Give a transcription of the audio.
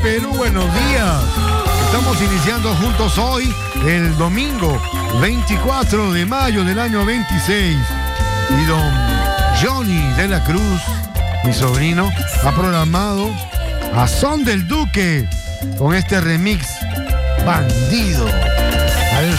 Perú, buenos días. Estamos iniciando juntos hoy, el domingo 24 de mayo del año 26. Y don Johnny de la Cruz, mi sobrino, ha programado a Son del Duque con este remix Bandido.